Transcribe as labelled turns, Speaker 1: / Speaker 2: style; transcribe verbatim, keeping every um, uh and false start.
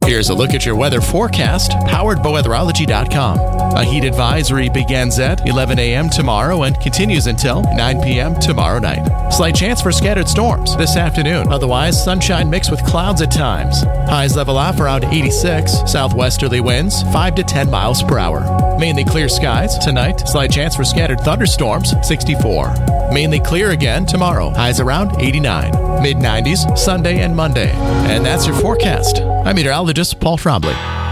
Speaker 1: Here's a look at your weather forecast, powered by weatherology dot com. A heat advisory begins at eleven a.m. tomorrow and continues until nine p.m. tomorrow night. Slight chance for scattered storms this afternoon. Otherwise, sunshine mixed with clouds at times. Highs level off around eighty-six. Southwesterly winds five to ten miles per hour. Mainly clear skies tonight. Slight chance for scattered thunderstorms, sixty-four. Mainly clear again tomorrow. Highs around eighty-nine. mid nineties Sunday and Monday. And that's your forecast. I'm meteorologist Paul Trombley.